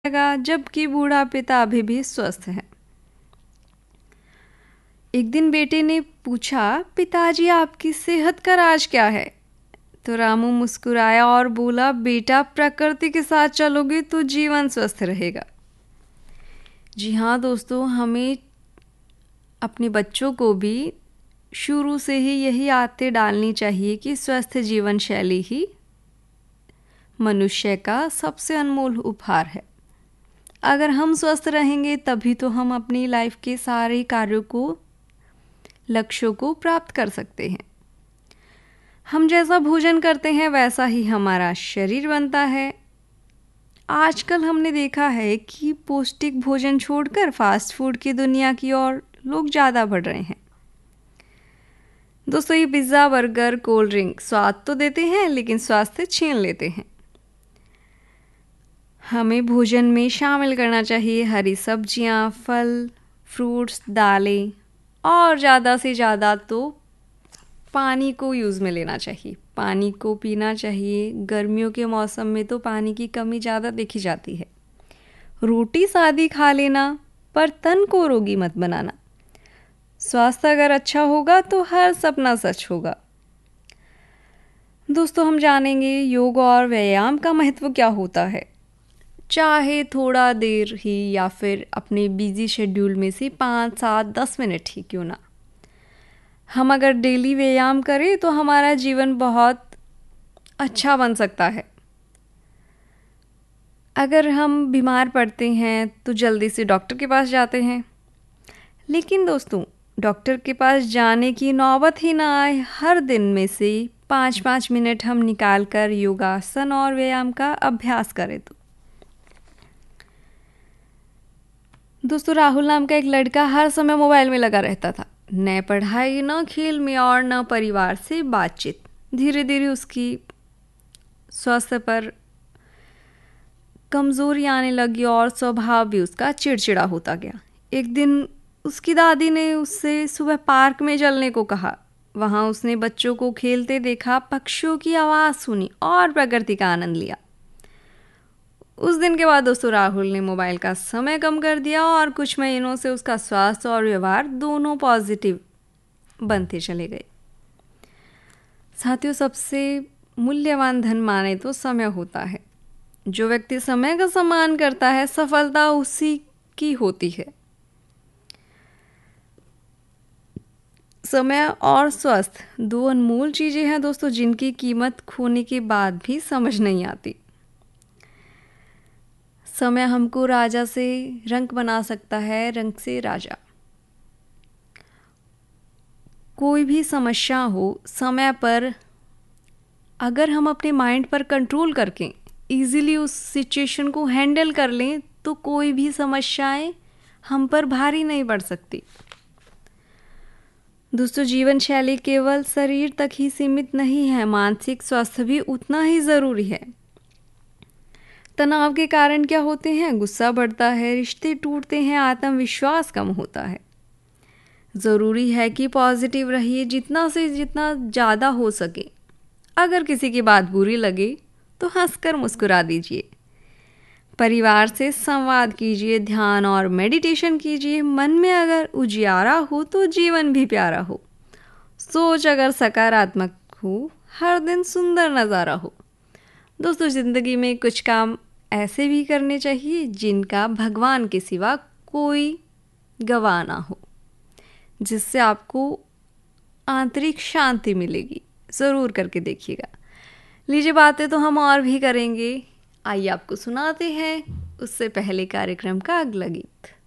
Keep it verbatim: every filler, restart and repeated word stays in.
लगा, जबकि बूढ़ा पिता अभी भी स्वस्थ है। एक दिन बेटे ने पूछा, पिताजी आपकी सेहत का राज क्या है? तो रामू मुस्कुराया और बोला, बेटा प्रकृति के साथ चलोगे तो जीवन स्वस्थ रहेगा। जी हाँ दोस्तों, हमें अपने बच्चों को भी शुरू से ही यही आदतें डालनी चाहिए कि स्वस्थ जीवन शैली ही मनुष्य का सबसे अनमोल उपहार है। अगर हम स्वस्थ रहेंगे तभी तो हम अपनी लाइफ के सारे कार्यों को, लक्ष्यों को प्राप्त कर सकते हैं। हम जैसा भोजन करते हैं वैसा ही हमारा शरीर बनता है। आजकल हमने देखा है कि पौष्टिक भोजन छोड़कर फास्ट फूड की दुनिया की ओर लोग ज़्यादा बढ़ रहे हैं। दोस्तों, ये पिज़्ज़ा, बर्गर, कोल्ड ड्रिंक स्वाद तो देते हैं लेकिन स्वास्थ्य छीन लेते हैं। हमें भोजन में शामिल करना चाहिए हरी सब्जियां, फल, फ्रूट्स, दालें और ज़्यादा से ज़्यादा तो पानी को यूज़ में लेना चाहिए। पानी को पीना चाहिए। गर्मियों के मौसम में तो पानी की कमी ज़्यादा देखी जाती है। रोटी सादी खा लेना, पर तन को रोगी मत बनाना। स्वास्थ्य अगर अच्छा होगा तो हर सपना सच होगा। दोस्तों, हम जानेंगे योग और व्यायाम का महत्व क्या होता है। चाहे थोड़ा देर ही या फिर अपने बिजी शेड्यूल में से पाँच सात दस मिनट ही क्यों ना, हम अगर डेली व्यायाम करें तो हमारा जीवन बहुत अच्छा बन सकता है। अगर हम बीमार पड़ते हैं तो जल्दी से डॉक्टर के पास जाते हैं, लेकिन दोस्तों डॉक्टर के पास जाने की नौबत ही ना आए। हर दिन में से पाँच पाँच मिनट हम निकाल कर योगासन और व्यायाम का अभ्यास करें तो। दोस्तों, राहुल नाम का एक लड़का हर समय मोबाइल में लगा रहता था। न पढ़ाई, न खेल में और न परिवार से बातचीत। धीरे धीरे उसकी स्वास्थ्य पर कमजोरी आने लगी और स्वभाव भी उसका चिड़चिड़ा होता गया। एक दिन उसकी दादी ने उससे सुबह पार्क में चलने को कहा। वहाँ उसने बच्चों को खेलते देखा, पक्षियों की आवाज़ सुनी और प्रकृति का आनंद लिया। उस दिन के बाद दोस्तों राहुल ने मोबाइल का समय कम कर दिया और कुछ महीनों से उसका स्वास्थ्य और व्यवहार दोनों पॉजिटिव बनते चले गए। साथियों, सबसे मूल्यवान धन माने तो समय होता है। जो व्यक्ति समय का सम्मान करता है, सफलता उसी की होती है। समय और स्वास्थ्य दो अनमोल चीजें हैं दोस्तों, जिनकी कीमत खोने के बाद भी समझ नहीं आती। समय हमको राजा से रंक बना सकता है, रंक से राजा। कोई भी समस्या हो, समय पर अगर हम अपने माइंड पर कंट्रोल करके इजीली उस सिचुएशन को हैंडल कर लें तो कोई भी समस्याएं हम पर भारी नहीं पड़ सकती। दोस्तों, जीवन शैली केवल शरीर तक ही सीमित नहीं है, मानसिक स्वास्थ्य भी उतना ही ज़रूरी है। तनाव के कारण क्या होते हैं? गुस्सा बढ़ता है, रिश्ते टूटते हैं, आत्मविश्वास कम होता है। ज़रूरी है कि पॉजिटिव रहिए जितना से जितना ज़्यादा हो सके। अगर किसी की बात बुरी लगे तो हंसकर मुस्कुरा दीजिए। परिवार से संवाद कीजिए, ध्यान और मेडिटेशन कीजिए। मन में अगर उजियारा हो तो जीवन भी प्यारा हो। सोच अगर सकारात्मक हो, हर दिन सुंदर नज़ारा हो। दोस्तों, ज़िंदगी में कुछ काम ऐसे भी करने चाहिए जिनका भगवान के सिवा कोई गवाह ना हो, जिससे आपको आंतरिक शांति मिलेगी। ज़रूर करके देखिएगा। लीजिए, बातें तो हम और भी करेंगे, आइए आपको सुनाते हैं उससे पहले कार्यक्रम का अगला गीत।